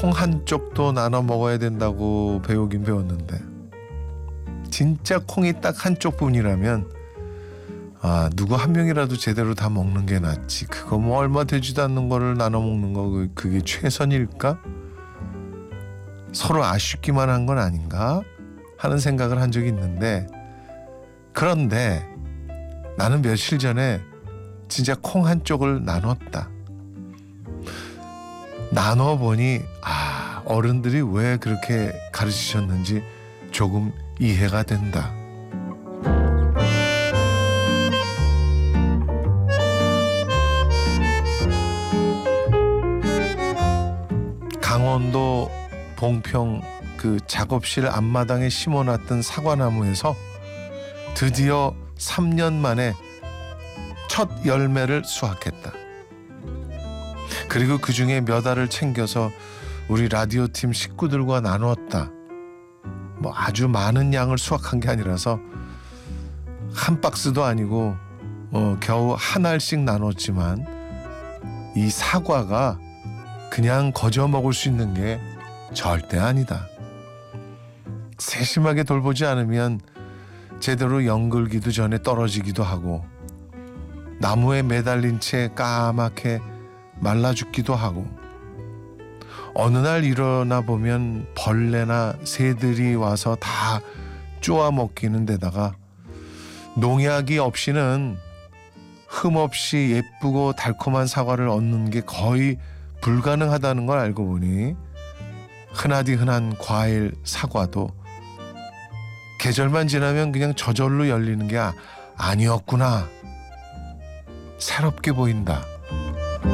콩 한쪽도 나눠 먹어야 된다고 배우긴 배웠는데 진짜 콩이 딱 한쪽뿐이라면 누구 한 명이라도 제대로 다 먹는 게 낫지. 그거 뭐 얼마 되지도 않는 거를 나눠 먹는 거 그게 최선일까? 서로 아쉽기만 한 건 아닌가 하는 생각을 한 적이 있는데, 그런데 나는 며칠 전에 진짜 콩 한쪽을 나눴다. 나눠보니 어른들이 왜 그렇게 가르치셨는지 조금 이해가 된다. 강원도 봉평 그 작업실 앞마당에 심어놨던 사과나무에서 드디어 3년 만에 첫 열매를 수확했다. 그리고 그 중에 몇 알을 챙겨서 우리 라디오 팀 식구들과 나눴다. 뭐 아주 많은 양을 수확한 게 아니라서 한 박스도 아니고 겨우 한 알씩 나눴지만 이 사과가 그냥 거저 먹을 수 있는 게 절대 아니다. 세심하게 돌보지 않으면 제대로 연글기도 전에 떨어지기도 하고 나무에 매달린 채 까맣게 말라 죽기도 하고, 어느 날 일어나 보면 벌레나 새들이 와서 다 쪼아 먹기는 데다가 농약이 없이는 흠없이 예쁘고 달콤한 사과를 얻는 게 거의 불가능하다는 걸 알고 보니 흔하디 흔한 과일 사과도 계절만 지나면 그냥 저절로 열리는 게 아니었구나. 새롭게 보인다.